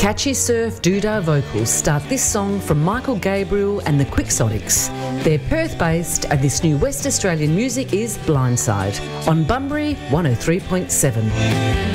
Catchy surf doodah vocals start this song from Michael Gabriel and the Quixotics. They're Perth-based, and this new West Australian music is Blindside on Bunbury 103.7.